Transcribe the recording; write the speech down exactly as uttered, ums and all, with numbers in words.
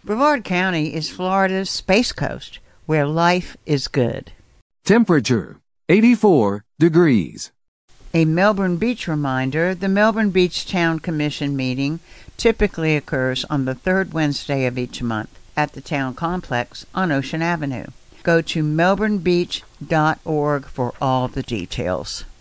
Brevard County is Florida's Space Coast, where life is good. Temperature, eighty-four degrees. A Melbourne Beach reminder, the Melbourne Beach Town Commission meeting typically occurs on the third Wednesday of each month at the Town Complex on Ocean Avenue. Go to melbourne beach dot org for all the details.